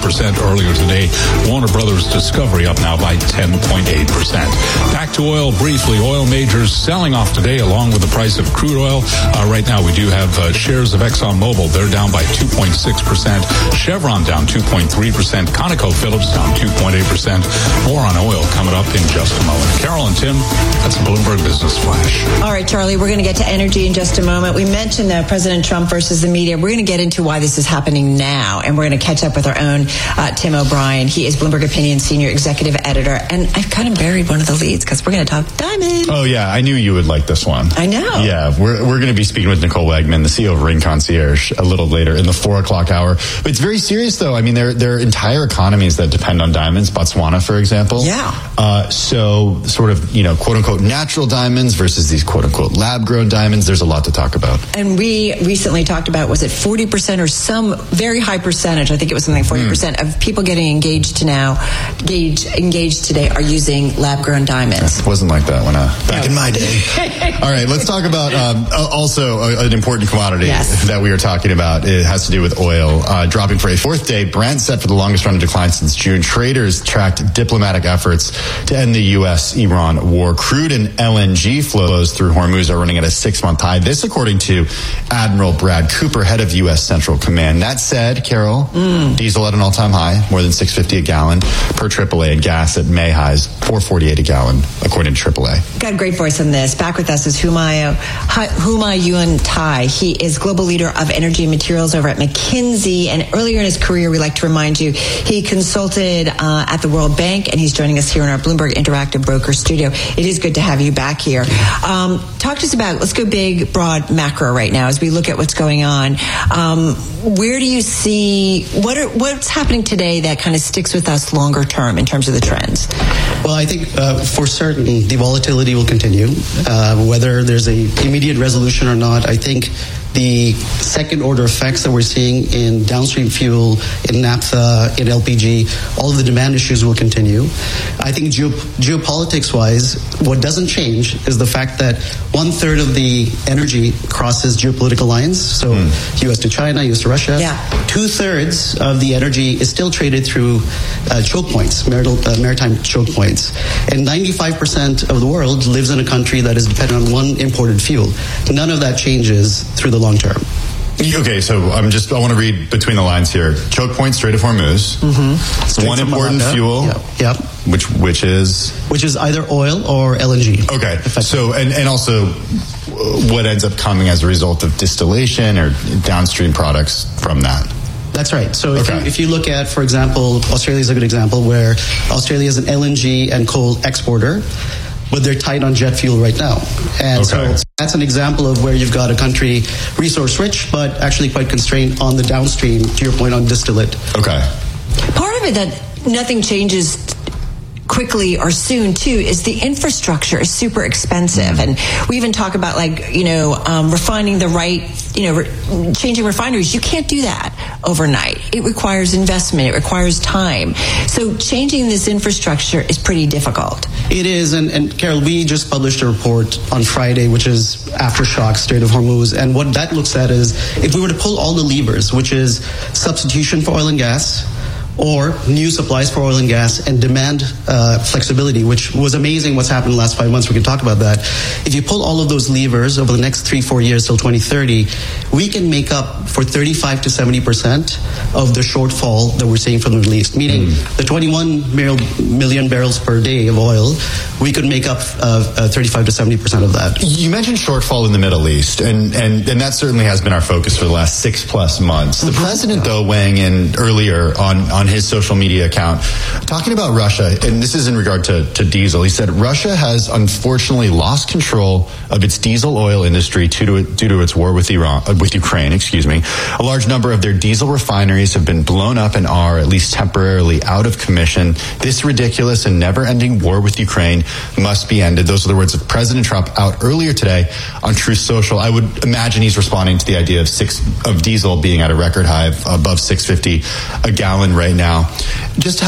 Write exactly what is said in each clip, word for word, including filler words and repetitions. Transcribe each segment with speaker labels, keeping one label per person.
Speaker 1: percent earlier today. Warner Brothers Discovery up now by ten point eight percent. Back to oil briefly. Oil majors selling off today along with the price of crude oil. Uh, right now we do have uh, shares of ExxonMobil. They're down by two point six percent. Chevron down two point three percent. ConocoPhillips down two point eight percent. More on oil coming up in just a moment. Carol and Tim, that's a Bloomberg Business Flash.
Speaker 2: All right, Charlie, we're going to get to energy in just a moment. We mentioned uh, President Trump versus the media. We're going to get into why this is happening now, and we're going to catch up with our own uh, Tim O'Brien. He is Bloomberg Opinion Senior Executive Editor, and I've kind of buried one of the leads because we're going to talk diamond.
Speaker 3: Oh, yeah, I knew you would like this one.
Speaker 2: I know.
Speaker 3: Yeah, we're we're going to be speaking with Nicole Wegman, the C E O of Ring Concierge, a little later in the four o'clock hour. But it's very serious, though. I mean, there, there are entire economies that depend on diamonds, Botswana, for example.
Speaker 2: Yeah.
Speaker 3: Uh, so sort of, you know, quote-unquote natural diamonds versus these quote-unquote lab-grown diamonds. There's a lot to talk about.
Speaker 2: And we recently talked about, was it forty percent or some very high percentage, I think it was something like forty percent mm. of people getting engaged to now, engaged, engaged today are using lab-grown diamonds.
Speaker 3: It wasn't like that when I, back no. in my day. All right, let's talk about um, also an important commodity yes. that we are talking about. It has to do with oil. Uh, dropping for a fourth day, Brent set for the longest run of decline since June. Traders tracked diplomatic efforts to end the U S Iran war. Crude and L N G flows through Hormuz are running at a six-month high. This, according to Admiral Brad Cooper, head of U S Central Command. That said, Carol, mm. diesel at an all-time high, more than six fifty a gallon per triple A, and gas at May highs, four forty-eight a gallon, according to triple A.
Speaker 2: Got a great voice on this. Back with us is Humayun, Humayun Tai. He is global leader of energy and materials over at McKinsey. And earlier in his career, we like to remind you, he consulted uh, at the World Bank, and he's joining us here in our Bloomberg Interactive Broker studio. It is good to have you back here. Um, talk to us about, let's go big, broad, macro right now as we look at what's going on. Um, where do you see, what are, what's happening today that kind of sticks with us longer term in terms of the trends?
Speaker 4: Well, I think uh, for certain the volatility will continue. Uh, whether there's a immediate resolution or not, I think the second order effects that we're seeing in downstream fuel, in naphtha, in L P G, all of the demand issues will continue. I think geo- geopolitics wise, what doesn't change is the fact that one third of the energy crosses geopolitical lines. So mm. U S to China, U S to Russia.
Speaker 2: Yeah.
Speaker 4: Two thirds of the energy is still traded through uh, choke points, marital, uh, maritime choke points. And ninety-five percent of the world lives in a country that is dependent on one imported fuel. None of that changes through the long term.
Speaker 3: Okay, so I'm just, I want to read between the lines here. Choke point, Strait of Hormuz.
Speaker 4: Mm-hmm.
Speaker 3: It's one important fuel.
Speaker 4: Yep. yep.
Speaker 3: Which which is?
Speaker 4: Which is either oil or L N G.
Speaker 3: Okay, so, and, and also what ends up coming as a result of distillation or downstream products from that.
Speaker 4: That's right. So if,
Speaker 3: okay.
Speaker 4: you, if you look at, for example, Australia is a good example where Australia is an L N G and coal exporter, but they're tight on jet fuel right now. And
Speaker 3: okay.
Speaker 4: so that's an example of where you've got a country resource rich, but actually quite constrained on the downstream, to your point, on distillate.
Speaker 3: Okay.
Speaker 2: Part of it that nothing changes quickly or soon too is the infrastructure is super expensive, and we even talk about like you know um, refining the right you know re- changing refineries. You can't do that overnight. It requires investment. It requires time. So changing this infrastructure is pretty difficult.
Speaker 4: It is, and, and Carol, we just published a report on Friday, which is Aftershock, Strait of Hormuz, and what that looks at is if we were to pull all the levers, which is substitution for oil and gas, or new supplies for oil and gas, and demand uh, flexibility, which was amazing what's happened in the last five months. We can talk about that. If you pull all of those levers over the next three, four years till twenty thirty, we can make up for thirty-five to seventy percent of the shortfall that we're seeing from the Middle East, meaning mm. the twenty-one million barrels per day of oil, we could make up uh, uh, thirty-five to seventy percent of that.
Speaker 3: You mentioned shortfall in the Middle East, and, and, and that certainly has been our focus for the last six plus months. The mm-hmm. president, though, weighing in earlier on, on his social media account, talking about Russia, and this is in regard to, to diesel. He said, Russia has unfortunately lost control of its diesel oil industry due to, due to its war with Iran, uh, with Ukraine, excuse me. A large number of their diesel refineries have been blown up and are, at least temporarily, out of commission. This ridiculous and never-ending war with Ukraine must be ended. Those are the words of President Trump out earlier today on Truth Social. I would imagine he's responding to the idea of six of diesel being at a record high of above six fifty a gallon right now. Just help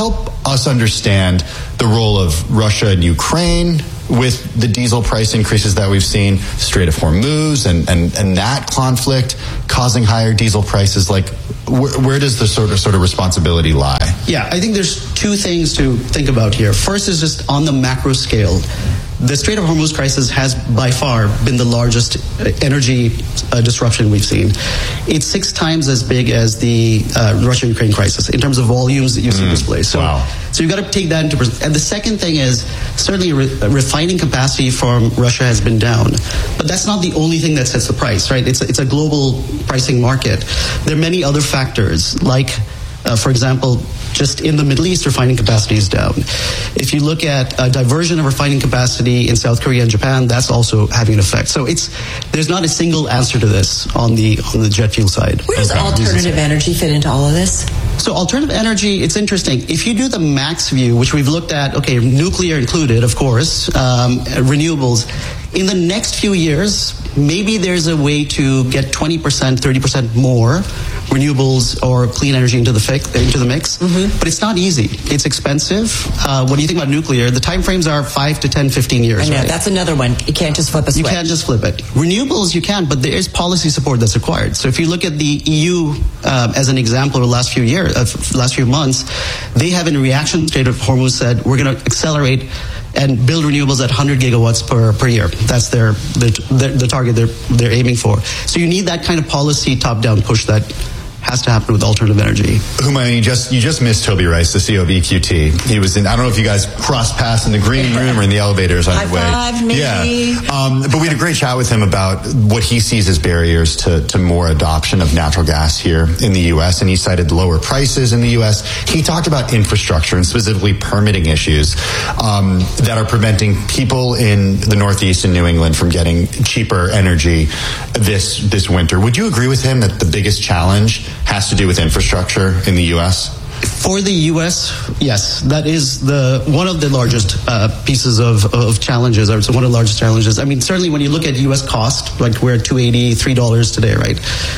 Speaker 3: us understand the role of Russia and Ukraine with the diesel price increases that we've seen, Strait of Hormuz and, and, and that conflict causing higher diesel prices? Like, wh- where does the sort of sort of responsibility lie?
Speaker 4: Yeah, I think there's two things to think about here. First is just on the macro scale. The Strait of Hormuz crisis has by far been the largest energy uh, disruption we've seen. It's six times as big as the uh, Russia-Ukraine crisis in terms of volumes that you see mm, displayed. So,
Speaker 3: wow.
Speaker 4: so you've got to take that into perspective. And the second thing is certainly re- refining capacity from Russia has been down, but that's not the only thing that sets the price, right? It's a, it's a global pricing market. There are many other factors, like, uh, for example, just in the Middle East, refining capacity is down. If you look at a diversion of refining capacity in South Korea and Japan, that's also having an effect. So it's there's not a single answer to this on the on the jet fuel side.
Speaker 2: Where does alternative energy fit into all of this?
Speaker 4: So alternative energy, it's interesting. If you do the max view, which we've looked at, okay, nuclear included, of course, um, renewables, in the next few years, maybe there's a way to get twenty percent, thirty percent more renewables or clean energy into the fi- into the mix. Mm-hmm. But it's not easy. It's expensive. Uh, when you think about nuclear, the time frames are five to ten, fifteen years.
Speaker 2: I know,
Speaker 4: right?
Speaker 2: that's another one. You can't just flip a switch.
Speaker 4: You can't just flip it. Renewables, you can, but there is policy support that's required. So if you look at the E U uh, as an example over the last few years, uh, last few months, they have in reaction to Strait of Hormuz said, we're going to accelerate and build renewables at one hundred gigawatts per, per year. That's their, their, their the target they're they're aiming for. So you need that kind of policy top-down push that has to happen with alternative energy.
Speaker 3: Humayun, you just you just missed Toby Rice, the C E O of E Q T. He was in. I don't know if you guys crossed paths in the green room or in the elevators on
Speaker 2: High
Speaker 3: the way.
Speaker 2: five, maybe.
Speaker 3: Yeah, um, but we had a great chat with him about what he sees as barriers to to more adoption of natural gas here in the U S. And he cited lower prices in the U S. He talked about infrastructure and specifically permitting issues um, that are preventing people in the Northeast and New England from getting cheaper energy this this winter. Would you agree with him that the biggest challenge has to do with infrastructure in the U S?
Speaker 4: For the U S, yes, that is the one of the largest uh, pieces of, of challenges, or it's one of the largest challenges. I mean, certainly when you look at U S cost, like we're at two hundred eighty-three dollars today, right?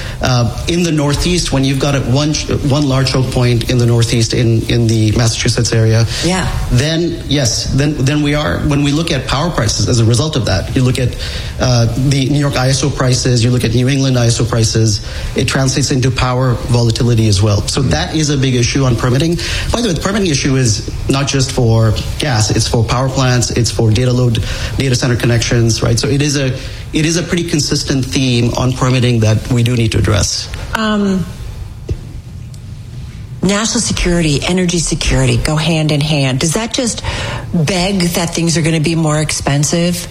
Speaker 4: Uh, in the Northeast, when you've got a one one large choke point in the Northeast, in, in the Massachusetts area,
Speaker 2: yeah,
Speaker 4: then yes, then then we are, when we look at power prices as a result of that, you look at uh, the New York I S O prices, you look at New England I S O prices, it translates into power volatility as well. So that is a big issue on permitting. By the way, the permitting issue is not just for gas, it's for power plants, it's for data load, data center connections, right? So it is a it is a pretty consistent theme on permitting that we do need to address.
Speaker 2: Um, national security, energy security go hand in hand. Does that just beg that things are going to be more expensive?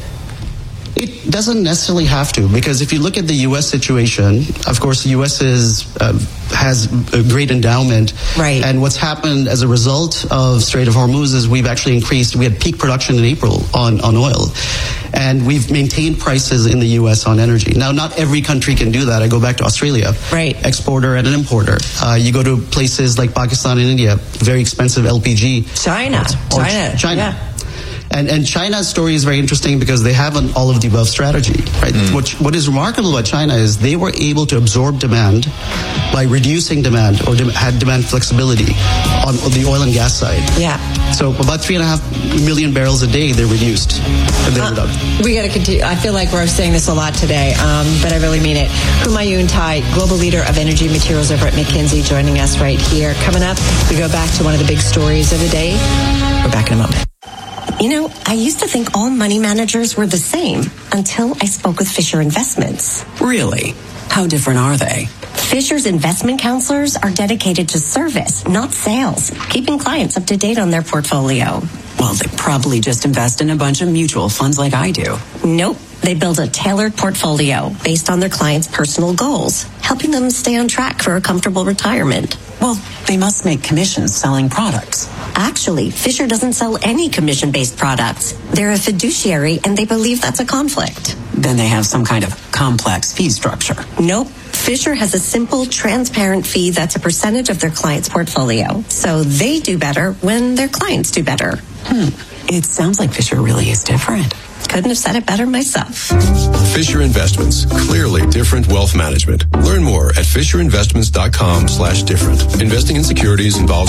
Speaker 4: It doesn't necessarily have to, because if you look at the U S situation, of course, the U S is uh, has a great endowment.
Speaker 2: Right.
Speaker 4: And what's happened as a result of Strait of Hormuz is we've actually increased, we had peak production in April on, on oil. And we've maintained prices in the U S on energy. Now, not every country can do that. I go back to Australia.
Speaker 2: Right.
Speaker 4: Exporter and an importer. Uh, you go to places like Pakistan and India, very expensive L P G.
Speaker 2: China.
Speaker 4: Or, or
Speaker 2: China.
Speaker 4: China.
Speaker 2: Yeah.
Speaker 4: And, and China's story is very interesting because they have an all-of-the-above strategy, right? Mm. What, what is remarkable about China is they were able to absorb demand by reducing demand, or de- had demand flexibility on the oil and gas side.
Speaker 2: Yeah.
Speaker 4: So about three and a half million barrels a day they reduced. And they
Speaker 2: uh, we got to continue. I feel like we're saying this a lot today, um, but I really mean it. Humayun Tai, global leader of energy materials over at McKinsey, joining us right here. Coming up, we go back to one of the big stories of the day. We're back in a moment.
Speaker 5: You know, I used to think all money managers were the same until I spoke with Fisher Investments.
Speaker 6: Really? How different are they?
Speaker 5: Fisher's investment counselors are dedicated to service, not sales, keeping clients up to date on their portfolio.
Speaker 6: Well, they probably just invest in a bunch of mutual funds like I do.
Speaker 5: Nope. They build a tailored portfolio based on their clients' personal goals, helping them stay on track for a comfortable retirement.
Speaker 6: Well, they must make commissions selling products.
Speaker 5: Actually, Fisher doesn't sell any commission-based products. They're a fiduciary, and they believe that's a conflict.
Speaker 6: Then they have some kind of complex fee structure.
Speaker 5: Nope. Fisher has a simple, transparent fee that's a percentage of their client's portfolio. So they do better when their clients do better.
Speaker 6: Hmm. It sounds like Fisher really is different.
Speaker 5: Couldn't have said it better myself.
Speaker 7: Fisher Investments. Clearly different wealth management. Learn more at fisher investments dot com slash different. Investing in securities involves the risk.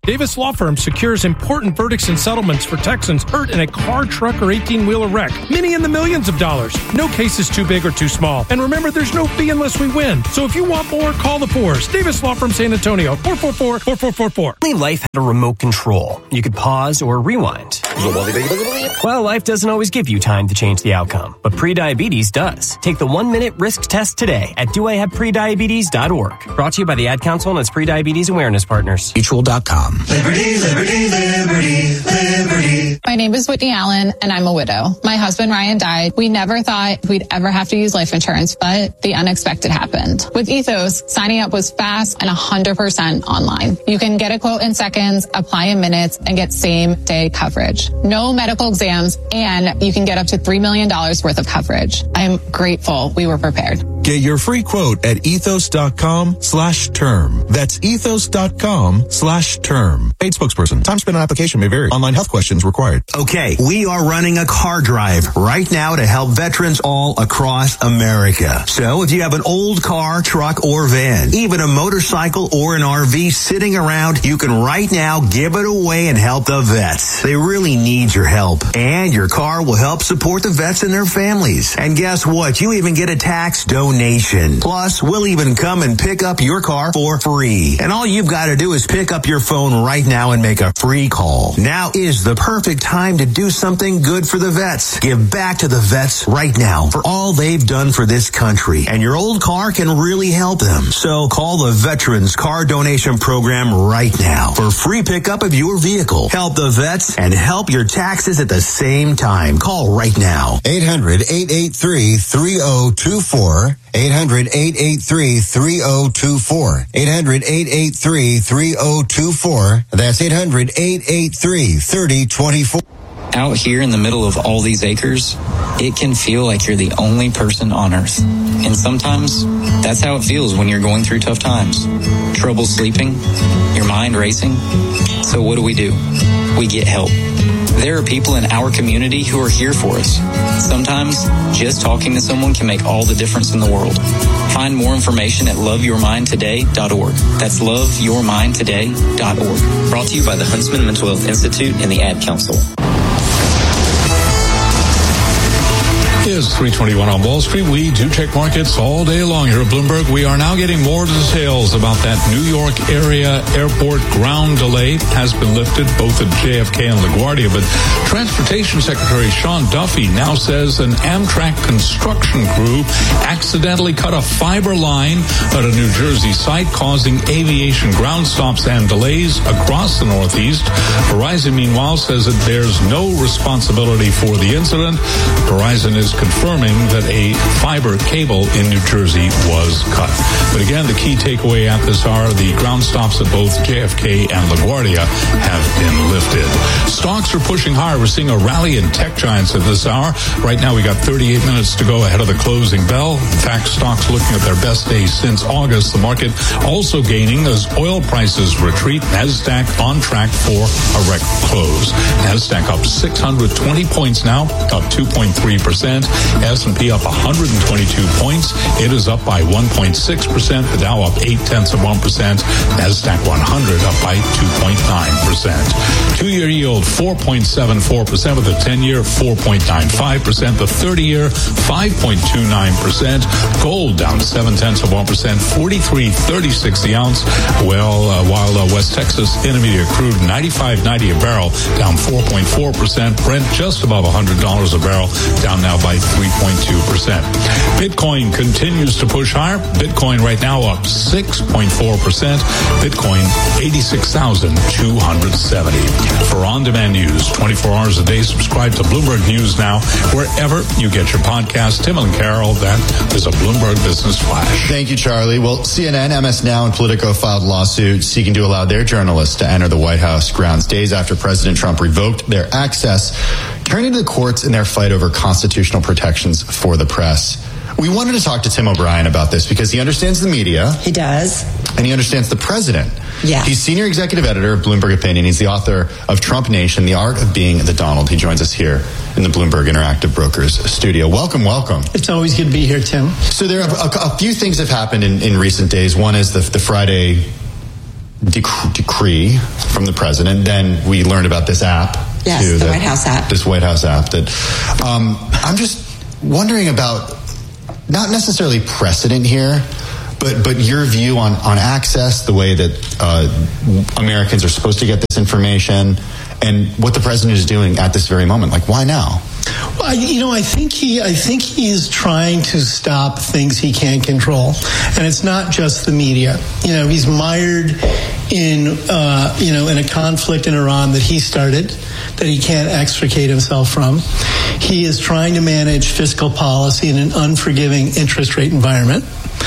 Speaker 8: Davis Law Firm secures important verdicts and settlements for Texans hurt in a car, truck, or eighteen-wheeler wreck. Many in the millions of dollars. No case is too big or too small. And remember, there's no fee unless we win. So if you want more, call the Fours. Davis Law Firm San Antonio, four four four, four four four four.
Speaker 9: Life had a remote control. You could pause or rewind. Well, life doesn't always give you time to change the outcome, but prediabetes does. Take the one-minute risk test today at do I have prediabetes dot org. Brought to you by the Ad Council and its Prediabetes Awareness Partners. Mutual dot com.
Speaker 10: Liberty, liberty, liberty, liberty. My name is Whitney Allen, and I'm a widow. My husband, Ryan, died. We never thought we'd ever have to use life insurance, but the unexpected happened. With Ethos, signing up was fast and one hundred percent online. You can get a quote in seconds, apply in minutes, and get same-day coverage. No medical exams, and you can get up to three million dollars worth of coverage. I'm grateful we were prepared.
Speaker 11: Get your free quote at ethos.com slash term. That's ethos.com slash term. Paid spokesperson. Time spent on application may vary. Online health questions required.
Speaker 12: Okay, we are running a car drive right now to help veterans all across America. So if you have an old car, truck, or van, even a motorcycle or an R V sitting around, you can right now give it away and help the vets. They really need your help. And your car will help support the vets and their families. And guess what? You even get a tax donation. Plus, we'll even come and pick up your car for free. And all you've got to do is pick up your phone right now and make a free call. Now is the perfect time to do something good for the vets. Give back to the vets right now for all they've done for this country. And your old car can really help them. So call the Veterans Car Donation Program right now for free pickup of your vehicle. Help the vets and help your taxes at the same time. Call right now.
Speaker 13: eight hundred, eight eight three, three oh two four. eight hundred, eight eight three, three oh two four. eight hundred, eight eight three, three oh two four. That's eight hundred, eight eight three, three oh two four.
Speaker 14: Out here in the middle of all these acres, it can feel like you're the only person on earth. And sometimes that's how it feels when you're going through tough times. Trouble sleeping, your mind racing. So what do we do? We get help. There are people in our community who are here for us. Sometimes just talking to someone can make all the difference in the world. Find more information at love your mind today dot org. That's love your mind today dot org. Brought to you by the Huntsman Mental Health Institute and the Ad Council.
Speaker 1: Is three twenty-one on Wall Street. We do check markets all day long here at Bloomberg. We are now getting more details about that New York area airport ground delay. Has been lifted both at J F K and LaGuardia, but Transportation Secretary Sean Duffy now says an Amtrak construction crew accidentally cut a fiber line at a New Jersey site, causing aviation ground stops and delays across the Northeast. Verizon, meanwhile, says that there's no responsibility for the incident. Verizon is confirming that a fiber cable in New Jersey was cut. But again, the key takeaway at this hour, the ground stops at both J F K and LaGuardia have been lifted. Stocks are pushing higher. We're seeing a rally in tech giants at this hour. Right now, we got thirty-eight minutes to go ahead of the closing bell. In fact, stocks looking at their best days since August. The market also gaining as oil prices retreat. NASDAQ on track for a record close. NASDAQ up six hundred twenty points now, up two point three percent. S and P up one hundred twenty-two points. It is up by one point six percent. The Dow up eight tenths of one percent. NASDAQ one hundred up by two point nine percent. Two-year yield four point seven four percent with the ten-year four point nine five percent. The thirty-year five point two nine percent. Gold down seven tenths of one percent. forty-three thirty-six the ounce. Well, uh, while uh, West Texas Intermediate crude ninety-five ninety a barrel, down four point four percent. Brent just above one hundred dollars a barrel, down now by three point two percent. Bitcoin continues to push higher. Bitcoin right now up six point four percent. Bitcoin eighty-six thousand two hundred seventy. For on-demand news, twenty-four hours a day, subscribe to Bloomberg News Now, wherever you get your podcast. Tim and Carol, that is a Bloomberg Business Flash.
Speaker 3: Thank you, Charlie. Well, C N N, M S Now, and Politico filed lawsuits seeking to allow their journalists to enter the White House grounds days after President Trump revoked their access, turning to the courts in their fight over constitutional protections for the press. We wanted to talk to Tim O'Brien about this because he understands the media.
Speaker 2: He does.
Speaker 3: And he understands the president.
Speaker 2: Yeah.
Speaker 3: He's senior executive editor of Bloomberg Opinion. He's the author of Trump Nation, The Art of Being the Donald. He joins us here in the Bloomberg Interactive Brokers studio. Welcome, welcome.
Speaker 15: It's always good to be here, Tim.
Speaker 3: So there are a, a few things have happened in, in recent days. One is the, the Friday dec- decree from the president. Then we learned about this app.
Speaker 2: Yes,
Speaker 3: too,
Speaker 2: the
Speaker 3: that,
Speaker 2: White House app.
Speaker 3: This White House app. That um, I'm just wondering about, not necessarily precedent here, but but your view on, on access, the way that uh, Americans are supposed to get this information, and what the president is doing at this very moment. Like, why now?
Speaker 15: Well, you know, I think he, I think he's trying to stop things he can't control, and it's not just the media. You know, he's mired in, uh, you know, in a conflict in Iran that he started, that he can't extricate himself from. He is trying to manage fiscal policy in an unforgiving interest rate environment.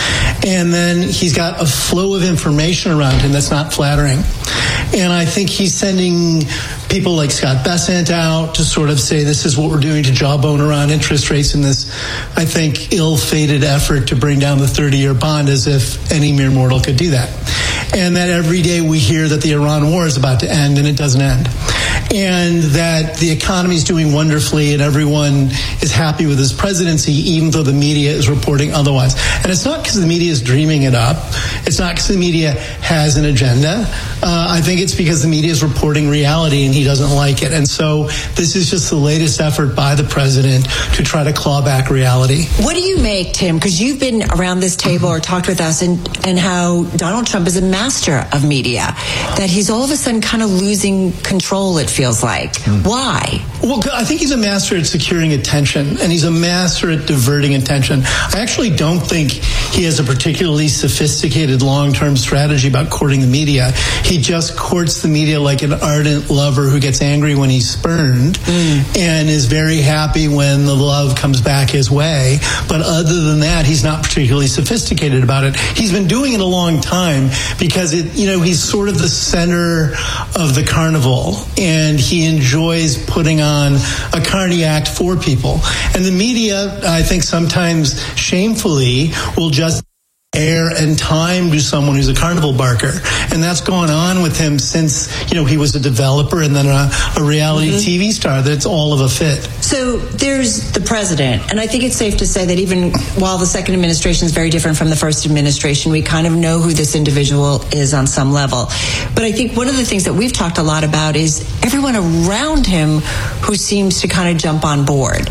Speaker 15: And then he's got a flow of information around him that's not flattering. And I think he's sending people like Scott Bessent out to sort of say, this is what we're doing to jawbone around interest rates in this, I think, ill-fated effort to bring down the thirty-year bond, as if any mere mortal could do that. And that every day we hear that the Iran war is about to end, and it doesn't end. And that the economy is doing wonderfully and everyone is happy with his presidency, even though the media is reporting otherwise. And it's not because the media is dreaming it up. It's not because the media has an agenda. Uh, I think it's because the media is reporting reality and he doesn't like it. And so this is just the latest effort by the president to try to claw back reality.
Speaker 2: What do you make, Tim? Because you've been around this table or talked with us, and, and how Donald Trump is a master of media, that he's all of a sudden kind of losing control, it feels like. Mm. Why?
Speaker 15: Well, I think he's a master at securing attention, and he's a master at diverting attention. I actually don't think he has a particularly sophisticated long-term strategy about courting the media. He just courts the media like an ardent lover who gets angry when he's spurned mm. and is very happy when the love comes back his way. But other than that, he's not particularly sophisticated about it. He's been doing it a long time because it, you know, he's sort of the center of the carnival, and he enjoys putting on a carny act for people. And the media, I think sometimes shamefully, will just air and time to someone who's a carnival barker. And that's gone on with him since, you know, he was a developer and then a, a reality mm-hmm. T V star. That's all of a fit.
Speaker 2: So there's the president, and I think it's safe to say that even while the second administration is very different from the first administration, we kind of know who this individual is on some level. But I think one of the things that we've talked a lot about is everyone around him who seems to kind of jump on board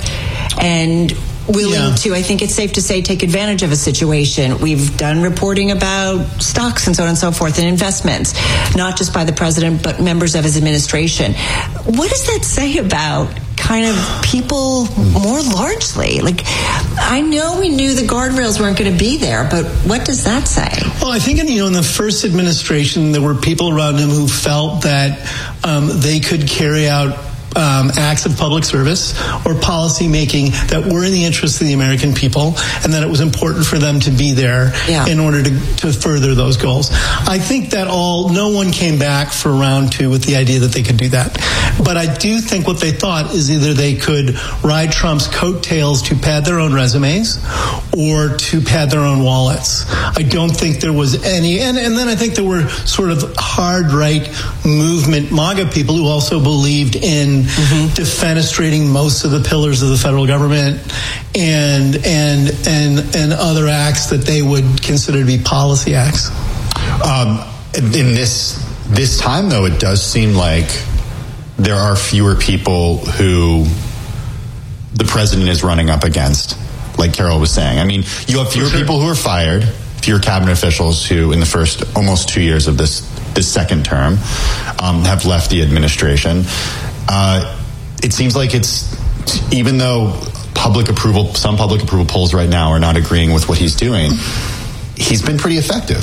Speaker 2: and willing yeah. to, I think it's safe to say, take advantage of a situation. We've done reporting about stocks and so on and so forth and investments, not just by the president, but members of his administration. What does that say about kind of people more largely? Like, I know we knew the guardrails weren't going to be there, but what does that say?
Speaker 15: Well, I think, you know, in the first administration, there were people around him who felt that um, they could carry out Um, acts of public service or policy making that were in the interest of the American people, and that it was important for them to be there yeah. in order to, to further those goals. I think that all, no one came back for round two with the idea that they could do that. But I do think what they thought is either they could ride Trump's coattails to pad their own resumes or to pad their own wallets. I don't think there was any, and, and then I think there were sort of hard right movement MAGA people who also believed in Mm-hmm. defenestrating most of the pillars of the federal government and and and and other acts that they would consider to be policy acts.
Speaker 3: Um, in this this time, though, it does seem like there are fewer people who the president is running up against, like Carol was saying. I mean, you have fewer sure. people who are fired, fewer cabinet officials who, in the first almost two years of this this second term, um, have left the administration. Uh, it seems like it's, even though public approval, some public approval polls right now are not agreeing with what he's doing, he's been pretty effective.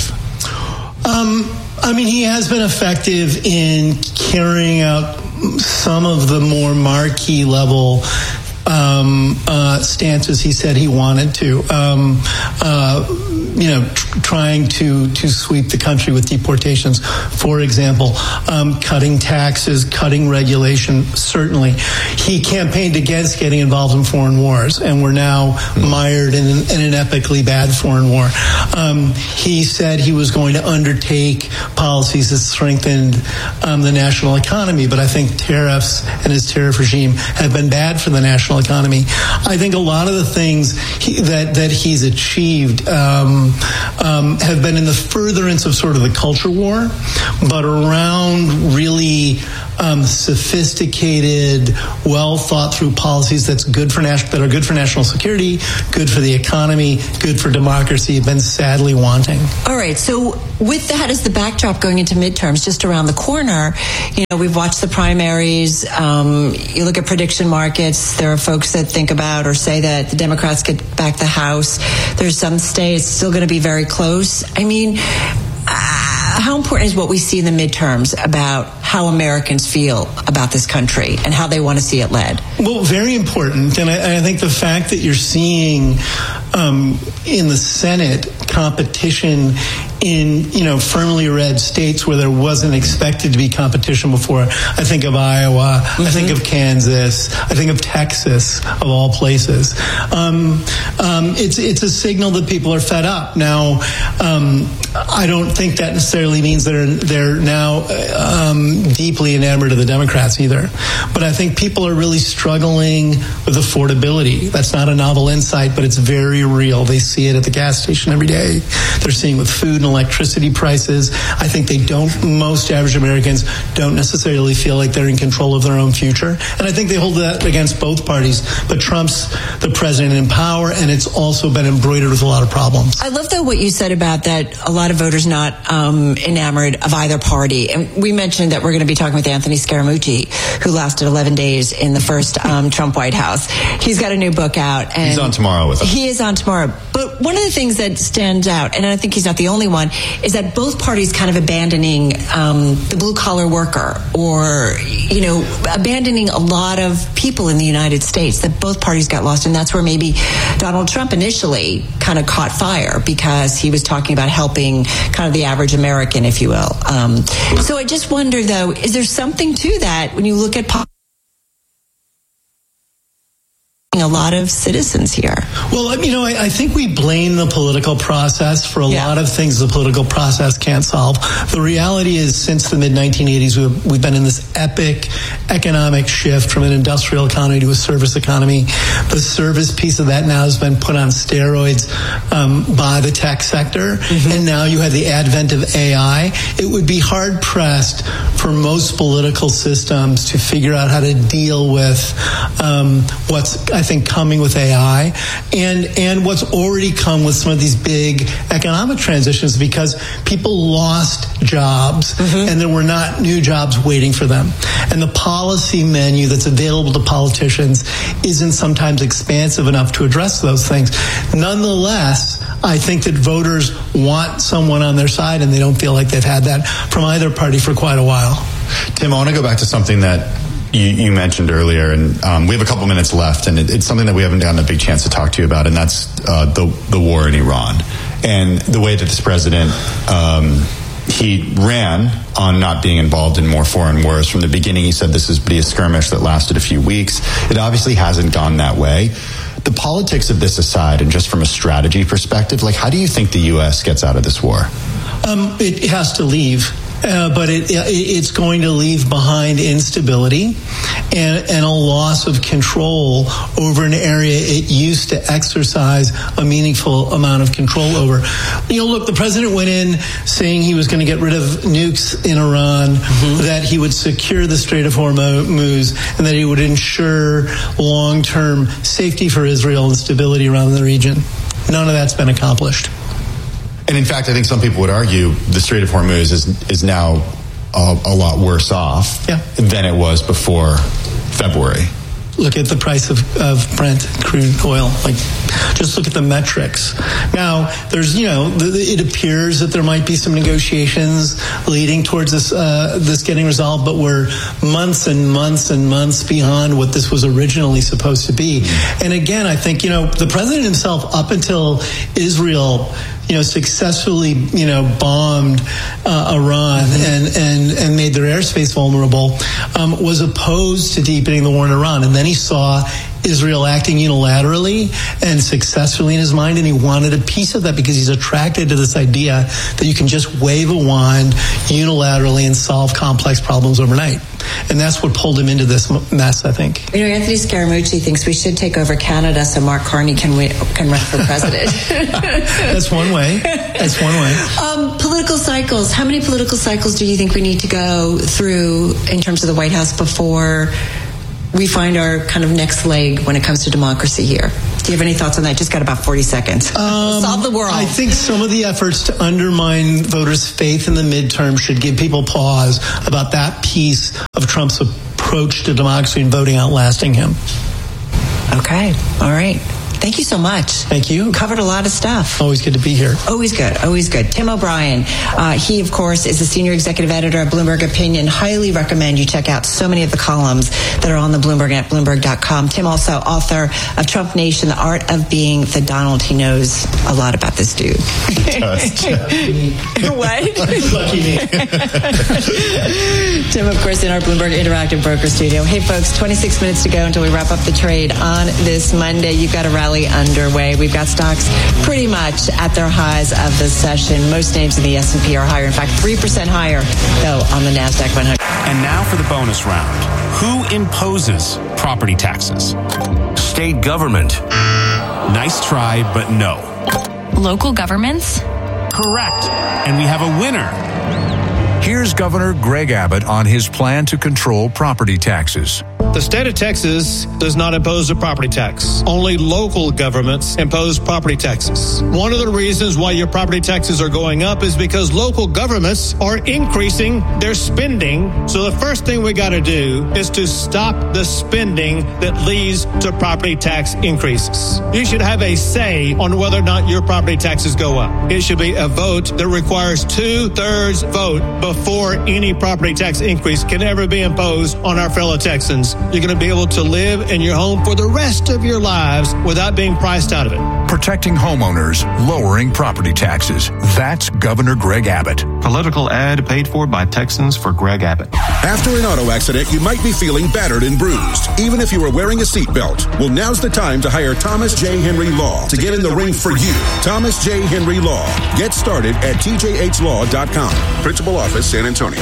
Speaker 15: Um, I mean, he has been effective in carrying out some of the more marquee level Um, uh, stances he said he wanted to, um, uh, you know, tr- trying to, to sweep the country with deportations, for example, um, cutting taxes, cutting regulation, certainly. He campaigned against getting involved in foreign wars, and we're now mm. mired in an, in an epically bad foreign war. Um, he said he was going to undertake policies that strengthened um, the national economy, but I think tariffs and his tariff regime have been bad for the national international economy. I think a lot of the things he, that that he's achieved um, um, have been in the furtherance of sort of the culture war, but around really um, sophisticated, well thought through policies that's good for nas- that are good for national security, good for the economy, good for democracy, have been sadly wanting.
Speaker 2: All right. So with that as the backdrop going into midterms, just around the corner, you know, we've watched the primaries. Um, you look at prediction markets. There are folks that think about or say that the Democrats get back the House. There's some states still going to be very close. I mean, uh, how important is what we see in the midterms about how Americans feel about this country and how they want to see it led?
Speaker 15: Well, very important. And I, I think the fact that you're seeing um, in the Senate competition in, you know, firmly red states where there wasn't expected to be competition before. I think of Iowa. Mm-hmm. I think of Kansas. I think of Texas, of all places. Um, um, it's it's a signal that people are fed up. Now, um, I don't think that necessarily means they're they're now um, deeply enamored of the Democrats either. But I think people are really struggling with affordability. That's not a novel insight, but it's very real. They see it at the gas station every day. They're seeing with food and electricity prices. I think they don't, most average Americans don't necessarily feel like they're in control of their own future. And I think they hold that against both parties. But Trump's the president in power, and it's also been embroidered with a lot of problems.
Speaker 2: I love, though, what you said about that a lot of voters not um, enamored of either party. And we mentioned that we're going to be talking with Anthony Scaramucci, who lasted eleven days in the first um, Trump White House. He's got a new book out. And
Speaker 3: he's on tomorrow with us.
Speaker 2: He is on tomorrow. But one of the things that stands out, and I think he's not the only one, is that both parties kind of abandoning um, the blue-collar worker, or, you know, abandoning a lot of people in the United States, that both parties got lost. And that's where maybe Donald Trump initially kind of caught fire, because he was talking about helping kind of the average American, if you will. Um, so I just wonder, though, is there something to that when you look at politics? A lot of citizens here.
Speaker 15: Well, you know, I, I think we blame the political process for a yeah. lot of things the political process can't solve. The reality is, since the mid nineteen eighties, we've, we've been in this epic economic shift from an industrial economy to a service economy. The service piece of that now has been put on steroids um, by the tech sector. Mm-hmm. And now you have the advent of A I. It would be hard pressed for most political systems to figure out how to deal with um, what's, I think, coming with A I, and and what's already come with some of these big economic transitions, because people lost jobs, mm-hmm. and there were not new jobs waiting for them. And the policy menu that's available to politicians isn't sometimes expansive enough to address those things. Nonetheless, I think that voters want someone on their side, and they don't feel like they've had that from either party for quite a while.
Speaker 3: Tim, I want to go back to something that You, you mentioned earlier, and um, we have a couple minutes left, and it, it's something that we haven't gotten a big chance to talk to you about, and that's uh, the the war in Iran, and the way that this president um, he ran on not being involved in more foreign wars from the beginning. He said this is be a skirmish that lasted a few weeks. It obviously hasn't gone that way. The politics of this aside, and just from a strategy perspective, like, how do you think the U S gets out of this war?
Speaker 15: Um, it has to leave. Uh, but it, it, it's going to leave behind instability and, and a loss of control over an area it used to exercise a meaningful amount of control over. You know, look, the president went in saying he was going to get rid of nukes in Iran, mm-hmm. that he would secure the Strait of Hormuz, and that he would ensure long-term safety for Israel and stability around the region. None of that's been accomplished.
Speaker 3: And in fact, I think some people would argue the Strait of Hormuz is is now a, a lot worse off
Speaker 15: yeah.
Speaker 3: than it was before February.
Speaker 15: Look at the price of, of Brent crude oil. Like, just look at the metrics. Now, there's, you know, the, the, it appears that there might be some negotiations leading towards this uh, this getting resolved, but we're months and months and months beyond what this was originally supposed to be. And again, I think, you know, the president himself, up until Israel, you know, successfully, you know, bombed uh, Iran mm-hmm. and, and, and made their airspace vulnerable, um, was opposed to deepening the war in Iran. And then he saw Israel acting unilaterally and successfully in his mind, and he wanted a piece of that because he's attracted to this idea that you can just wave a wand unilaterally and solve complex problems overnight. And that's what pulled him into this mess, I think.
Speaker 2: You know, Anthony Scaramucci thinks we should take over Canada so Mark Carney can win, can run for president.
Speaker 15: That's one way. That's one way.
Speaker 2: Um, political cycles. How many political cycles do you think we need to go through in terms of the White House before we find our kind of next leg when it comes to democracy here? Do you have any thoughts on that? Just got about forty seconds.
Speaker 15: Um,
Speaker 2: Solve the world.
Speaker 15: I think some of the efforts to undermine voters' faith in the midterm should give people pause about that piece of Trump's approach to democracy and voting outlasting him.
Speaker 2: Okay. All right. Thank you so much.
Speaker 15: Thank you.
Speaker 2: Covered a lot of stuff.
Speaker 15: Always good to be here.
Speaker 2: Always good. Always good. Tim O'Brien. Uh, he, of course, is the senior executive editor of Bloomberg Opinion. Highly recommend you check out so many of the columns that are on the Bloomberg at Bloomberg dot com. Tim, also author of Trump Nation, The Art of Being the Donald. He knows a lot about this dude. What?
Speaker 15: Lucky me.
Speaker 2: Tim, of course, in our Bloomberg Interactive Broker Studio. Hey, folks, twenty-six minutes to go until we wrap up the trade on this Monday. You've got a rally underway. We've got stocks pretty much at their highs of the session. Most names in the S and P are higher. In fact, three percent higher, though, on the NASDAQ one hundred.
Speaker 16: And now for the bonus round. Who imposes property taxes?
Speaker 17: State government.
Speaker 16: Nice try, but no.
Speaker 18: Local governments?
Speaker 16: Correct. And we have a winner.
Speaker 19: Here's Governor Greg Abbott on his plan to control property taxes.
Speaker 20: The state of Texas does not impose a property tax. Only local governments impose property taxes. One of the reasons why your property taxes are going up is because local governments are increasing their spending. So the first thing we got to do is to stop the spending that leads to property tax increases. You should have a say on whether or not your property taxes go up. It should be a vote that requires two-thirds vote before any property tax increase can ever be imposed on our fellow Texans. You're going to be able to live in your home for the rest of your lives without being priced out of it.
Speaker 19: Protecting homeowners, lowering property taxes. That's Governor Greg Abbott.
Speaker 21: Political ad paid for by Texans for Greg Abbott.
Speaker 7: After an auto accident, you might be feeling battered and bruised, even if you were wearing a seatbelt. Well, now's the time to hire Thomas J. Henry Law to get in the ring for you. Thomas J. Henry Law. Get started at T J H law dot com. Principal Office, San Antonio.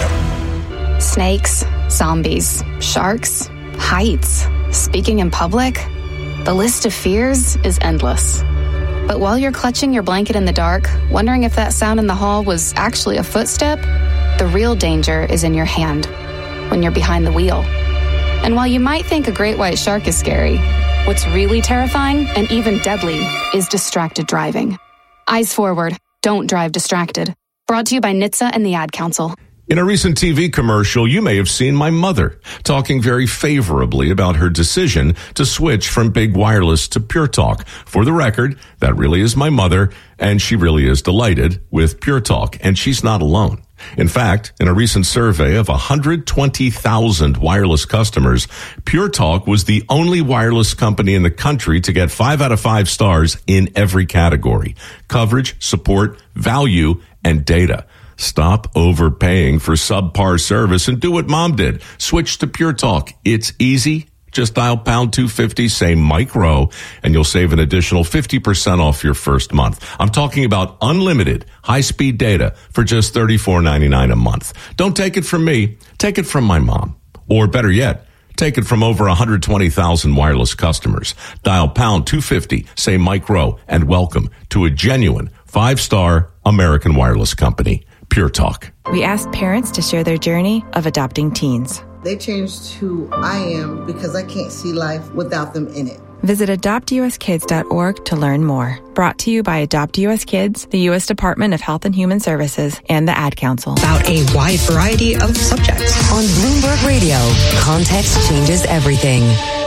Speaker 18: Snakes, zombies, sharks, heights, speaking in public. The list of fears is endless. But while you're clutching your blanket in the dark, wondering if that sound in the hall was actually a footstep, the real danger is in your hand, when you're behind the wheel. And while you might think a great white shark is scary, what's really terrifying and even deadly is distracted driving. Eyes forward, don't drive distracted. Brought to you by N H T S A and the Ad Council.
Speaker 22: In a recent T V commercial, you may have seen my mother talking very favorably about her decision to switch from big wireless to Pure Talk. For the record, that really is my mother, and she really is delighted with Pure Talk, and she's not alone. In fact, in a recent survey of one hundred twenty thousand wireless customers, Pure Talk was the only wireless company in the country to get five out of five stars in every category: coverage, support, value, and data. Stop overpaying for subpar service and do what Mom did. Switch to Pure Talk. It's easy. Just dial pound two fifty, say Mike Rowe, and you'll save an additional fifty percent off your first month. I'm talking about unlimited high-speed data for just thirty-four ninety-nine a month. Don't take it from me. Take it from my mom. Or better yet, take it from over one hundred twenty thousand wireless customers. Dial pound two fifty, say Mike Rowe, and welcome to a genuine five-star American wireless company. Pure Talk.
Speaker 23: We asked parents to share their journey of adopting teens.
Speaker 24: They changed who I am because I can't see life without them in it.
Speaker 23: Visit adopt u s kids dot org to learn more. Brought to you by Adopt U S Kids, the U S Department of Health and Human Services, and the Ad Council.
Speaker 25: About a wide variety of subjects.
Speaker 26: On Bloomberg Radio, context changes everything.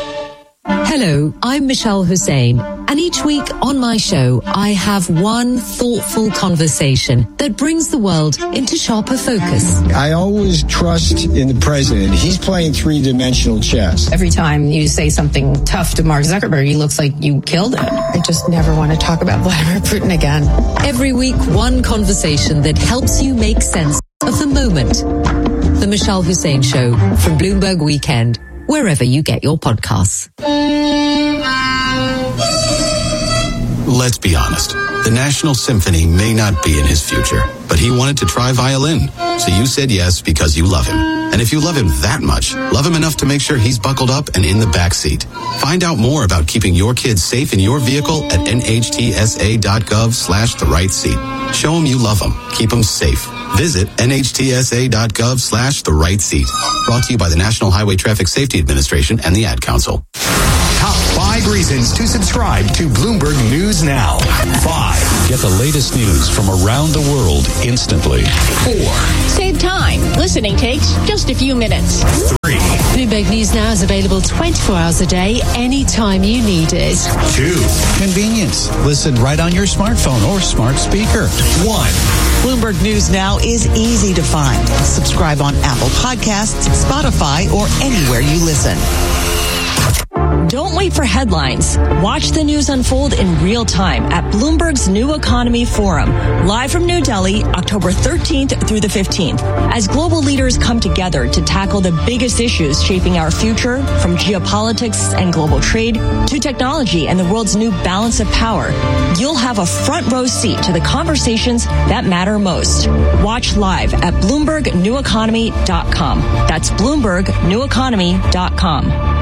Speaker 26: Hello, I'm Michelle Hussein, and each week on my show, I have one thoughtful conversation that brings the world into sharper focus.
Speaker 27: I always trust in the president. He's playing three-dimensional chess.
Speaker 28: Every time you say something tough to Mark Zuckerberg, he looks like you killed him. I just never want to talk about Vladimir Putin again.
Speaker 26: Every week, one conversation that helps you make sense of the moment. The Michelle Hussein Show from Bloomberg Weekend, wherever you get your podcasts.
Speaker 4: Let's be honest. The National Symphony may not be in his future, but he wanted to try violin. So you said yes because you love him. And if you love him that much, love him enough to make sure he's buckled up and in the back seat. Find out more about keeping your kids safe in your vehicle at nhtsa.gov slash the right seat. Show him you love him. Keep him safe. Visit nhtsa.gov slash the right seat. Brought to you by the National Highway Traffic Safety Administration and the Ad Council.
Speaker 5: Top five reasons to subscribe to Bloomberg News Now. Five.
Speaker 6: Get the latest news from around the world instantly.
Speaker 5: Four.
Speaker 8: Save time. Listening takes just a few minutes.
Speaker 5: Three.
Speaker 9: Bloomberg News Now is available twenty-four hours a day, anytime you need it.
Speaker 5: Two.
Speaker 10: Convenience. Listen right on your smartphone or smart speaker.
Speaker 5: One.
Speaker 11: Bloomberg News Now is easy to find. Subscribe on Apple Podcasts, Spotify, or anywhere you listen.
Speaker 9: Don't wait for headlines. Watch the news unfold in real time at Bloomberg's New Economy Forum, live from New Delhi, October thirteenth through the fifteenth, as global leaders come together to tackle the biggest issues shaping our future, from geopolitics and global trade to technology and the world's new balance of power. You'll have a front row seat to the conversations that matter most. Watch live at bloomberg new economy dot com. That's bloomberg new economy dot com.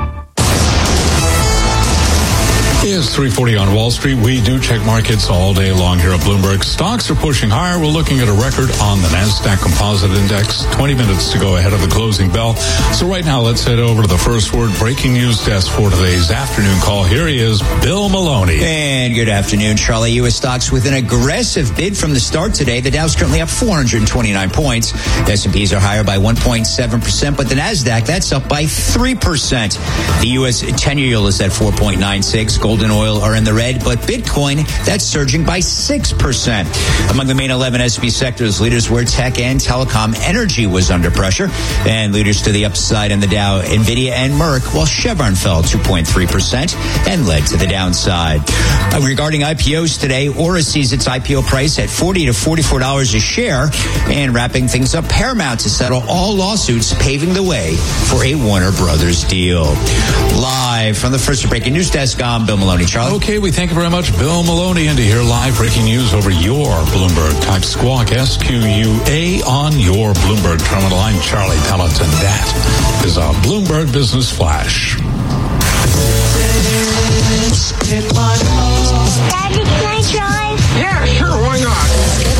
Speaker 1: It's three forty on Wall Street. We do check markets all day long here at Bloomberg. Stocks are pushing higher. We're looking at a record on the NASDAQ Composite Index. twenty minutes to go ahead of the closing bell. So right now, let's head over to the First Word breaking news desk for today's afternoon call. Here he is, Bill Maloney.
Speaker 12: And good afternoon, Charlie. U S stocks with an aggressive bid from the start today. The Dow's currently up four hundred twenty-nine points. The S and P's are higher by one point seven percent, but the NASDAQ, that's up by three percent. The U S ten-year yield is at four point nine six. Gold and oil are in the red, but Bitcoin, that's surging by six percent. Among the main eleven S and P sectors, leaders were tech and telecom. Energy was under pressure, and leaders to the upside in the Dow, Nvidia and Merck, while Chevron fell two point three percent and led to the downside. Uh, regarding I P Os today, Aura sees its I P O price at forty to forty-four dollars a share, and wrapping things up, Paramount to settle all lawsuits, paving the way for a Warner Brothers deal. Live from the First Breaking News Desk, I'm Bill Maloney. Charlie?
Speaker 1: Okay, we thank you very much, Bill Maloney, and to hear live breaking news over your Bloomberg. Type Squawk, S Q U A, on your Bloomberg terminal. I'm Charlie Pelleton. That is our Bloomberg Business Flash.